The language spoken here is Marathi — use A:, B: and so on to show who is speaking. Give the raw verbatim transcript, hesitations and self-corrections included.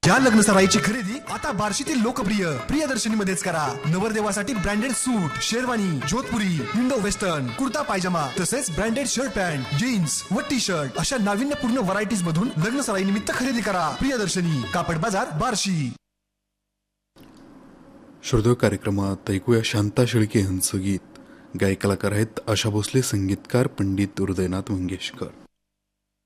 A: या लग्न सराईची खरेदी आता बार्शीतील लोकप्रिय प्रियदर्शनी मध्येच करा. नवरदेवासाठी ब्रँडेड सूट, शेरवानी, जोधपुरी, इंडो वेस्टर्न, कुर्ता पायजमा तसेच ब्रँडेड शर्ट पॅन्ट, जीन्स व टी शर्ट अशा नाविन्यपूर्ण व्हरायटीज मधून लग्न सराई निमित्त खरेदी करा. प्रियदर्शनी, कापड बाजार, बार्शी.
B: श्रोते, कार्यक्रमात ऐकूया शांता शेळके यांचं गीत. गायक कलाकार आहेत आशा भोसले, संगीतकार पंडित हृदयनाथ मंगेशकर.